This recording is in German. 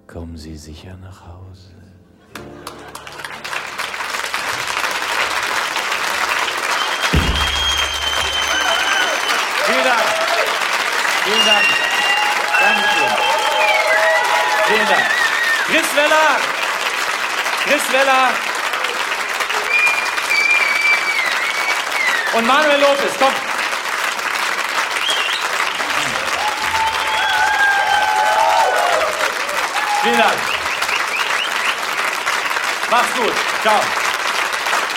Kommen Sie sicher nach Hause. Vielen Dank. Vielen Dank. Dankeschön. Vielen Dank. Chris Weller. Chris Weller. Und Manuel Lopez, komm. Vielen Dank. Mach's gut. Ciao.